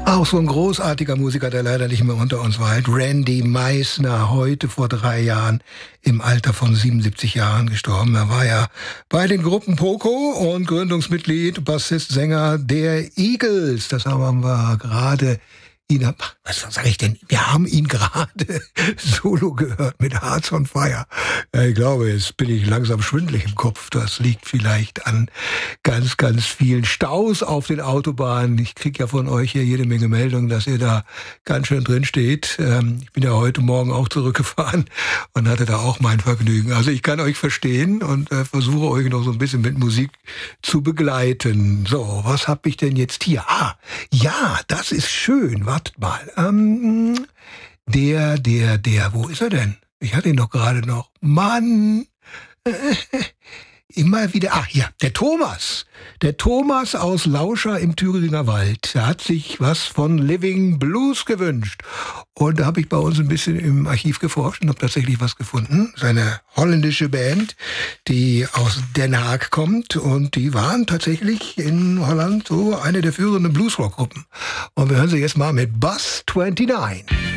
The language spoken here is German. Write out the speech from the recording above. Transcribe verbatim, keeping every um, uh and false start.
Auch so ein großartiger Musiker, der leider nicht mehr unter uns weilt. Randy Meisner, heute vor drei Jahren im Alter von siebenundsiebzig Jahren gestorben. Er war ja bei den Gruppen Poco und Gründungsmitglied, Bassist, Sänger der Eagles. Das haben wir gerade ihn, was sage ich denn? Wir haben ihn gerade solo gehört mit Hearts on Fire. Ich glaube, jetzt bin ich langsam schwindelig im Kopf. Das liegt vielleicht an ganz, ganz vielen Staus auf den Autobahnen. Ich kriege ja von euch hier jede Menge Meldungen, dass ihr da ganz schön drin steht. Ich bin ja heute Morgen auch zurückgefahren und hatte da auch mein Vergnügen. Also ich kann euch verstehen und versuche euch noch so ein bisschen mit Musik zu begleiten. So, was habe ich denn jetzt hier? Ah, ja, das ist schön. Wartet mal. Ähm, der, der, der, wo ist er denn? Ich hatte ihn doch gerade noch. Mann! Immer wieder, ach ja, der Thomas. Der Thomas aus Lauscha im Thüringer Wald. Der hat sich was von Living Blues gewünscht. Und da habe ich bei uns ein bisschen im Archiv geforscht und habe tatsächlich was gefunden. Seine holländische Band, die aus Den Haag kommt. Und die waren tatsächlich in Holland so eine der führenden Bluesrock-Gruppen. Und wir hören sie jetzt mal mit Bus neunundzwanzig.